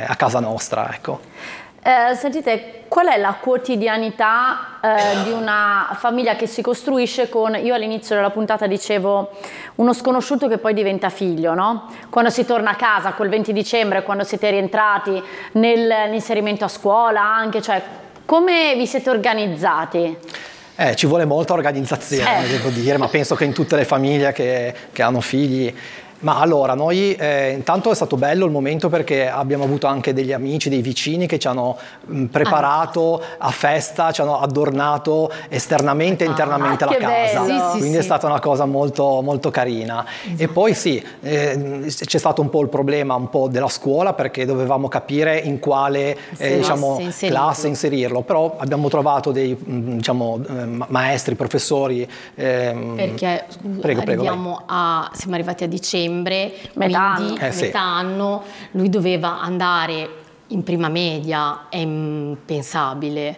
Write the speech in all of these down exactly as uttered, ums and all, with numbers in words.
a casa nostra, ecco. Eh, sentite, qual è la quotidianità eh, di una famiglia che si costruisce con, io all'inizio della puntata dicevo, uno sconosciuto che poi diventa figlio, no? Quando si torna a casa, quel venti dicembre, quando siete rientrati nell'inserimento a scuola anche, cioè come vi siete organizzati? Eh, ci vuole molta organizzazione, eh. devo dire, ma penso che in tutte le famiglie che, che hanno figli. Ma allora, noi eh, intanto è stato bello il momento perché abbiamo avuto anche degli amici, dei vicini che ci hanno mh, preparato a festa, ci hanno adornato esternamente e internamente ah, la casa, sì, sì, quindi sì. è stata una cosa molto, molto carina. Esatto. E poi sì, eh, c'è stato un po' il problema un po' della scuola perché dovevamo capire in quale eh, diciamo, inserirlo. classe inserirlo, però abbiamo trovato dei diciamo, maestri, professori. Ehm, perché prego, arriviamo prego, a, siamo arrivati a dicembre, metà quindi anno. Eh, sì. metà anno, lui doveva andare in prima media, è impensabile.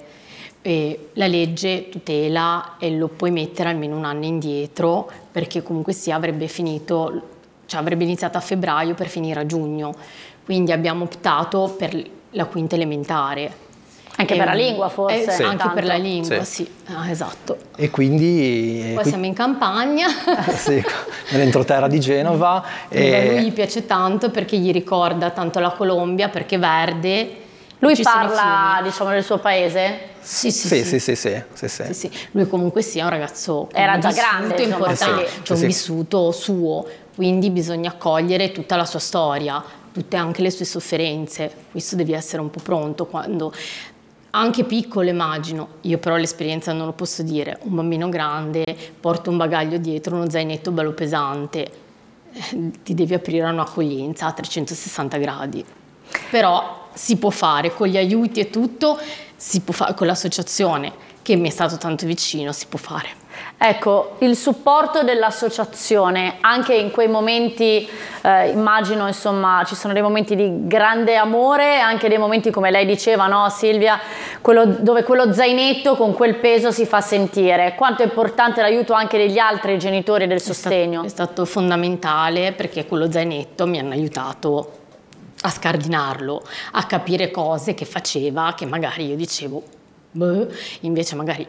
E la legge tutela e lo puoi mettere almeno un anno indietro perché comunque sia avrebbe finito, cioè avrebbe iniziato a febbraio per finire a giugno, quindi abbiamo optato per la quinta elementare. Anche e, per la lingua forse? Eh, sì. Anche tanto. per la lingua, sì, sì, ah, esatto. E quindi... Poi qui... siamo in campagna. sì, nell'entroterra di Genova. E... a lui E... gli piace tanto perché gli ricorda tanto la Colombia, perché è verde. Lui ci sono parla, fiumi. diciamo, del suo paese? Sì, sì, Sì, sì. sì, sì, sì, sì, sì. Sì, sì. Lui comunque sia un ragazzo con Era un già vissuto grande, insomma, importante, sì. c'è un Sì. vissuto suo, quindi bisogna accogliere tutta la sua storia, tutte anche le sue sofferenze. Questo devi essere un po' pronto quando... Anche piccolo immagino, io però l'esperienza non lo posso dire, un bambino grande porta un bagaglio dietro, uno zainetto bello pesante, eh, ti devi aprire a un'accoglienza a trecentosessanta gradi, però si può fare, con gli aiuti e tutto, si può fare, con l'associazione che mi è stato tanto vicino, si può fare. Ecco, il supporto dell'associazione, anche in quei momenti, eh, immagino, insomma, ci sono dei momenti di grande amore, anche dei momenti, come lei diceva, no Silvia, quello, dove quello zainetto con quel peso si fa sentire. Quanto è importante l'aiuto anche degli altri genitori del sostegno? È stato, è stato fondamentale perché quello zainetto mi hanno aiutato a scardinarlo, a capire cose che faceva, che magari io dicevo, beh, invece magari...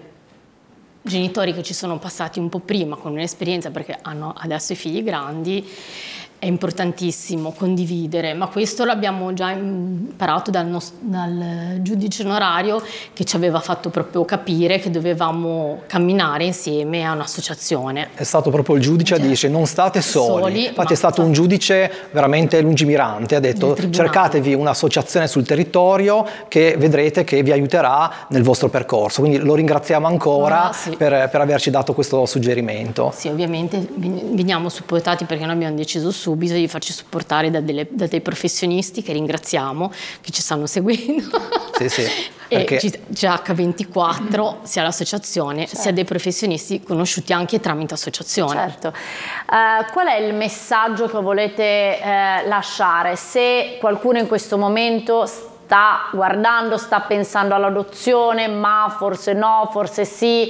genitori che ci sono passati un po' prima con un'esperienza perché hanno adesso i figli grandi, è importantissimo condividere, ma questo l'abbiamo già imparato dal, nostro, dal giudice onorario che ci aveva fatto proprio capire che dovevamo camminare insieme a un'associazione. È stato proprio il giudice a dire non state soli, soli infatti è stato un giudice veramente lungimirante, ha detto cercatevi un'associazione sul territorio che vedrete che vi aiuterà nel vostro percorso, quindi lo ringraziamo ancora ah, sì. per, per averci dato questo suggerimento. Sì, ovviamente veniamo supportati perché noi abbiamo deciso su subito di farci supportare da, delle, da dei professionisti che ringraziamo, che ci stanno seguendo. Sì, sì. E Perché... G H ventiquattro, sia l'associazione, certo. sia dei professionisti conosciuti anche tramite associazione. Certo. Uh, qual è il messaggio che volete uh, lasciare? Se qualcuno in questo momento sta guardando, sta pensando all'adozione, ma forse no, forse sì,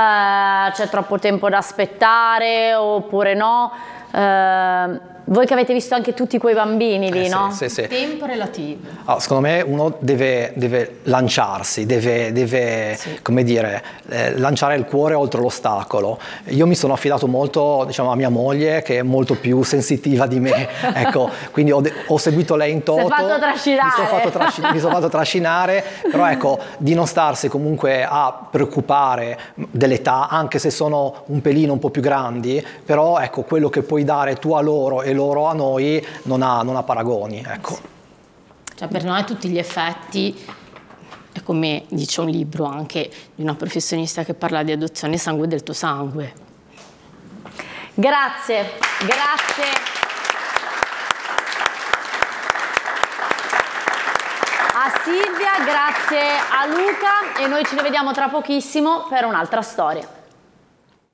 uh, c'è troppo tempo da aspettare oppure no, uh, voi che avete visto anche tutti quei bambini lì, eh, no? Sì, sì, sì. Tempo relativo. Oh, secondo me uno deve, deve lanciarsi, deve, deve sì. come dire, eh, lanciare il cuore oltre l'ostacolo. Io mi sono affidato molto, diciamo, a mia moglie, che è molto più sensitiva di me, ecco, quindi ho, ho seguito lei in toto. Si è fatto trascinare. Mi sono fatto, trasci mi sono fatto trascinare, però ecco, di non starsi comunque a preoccupare dell'età, anche se sono un pelino un po' più grandi, però ecco, quello che puoi dare tu a loro e loro a noi non ha, non ha paragoni, ecco. Cioè per noi a tutti gli effetti è come dice un libro anche di una professionista che parla di adozione, sangue del tuo sangue. Grazie, grazie. A Silvia, grazie a Luca e noi ci rivediamo tra pochissimo per un'altra storia.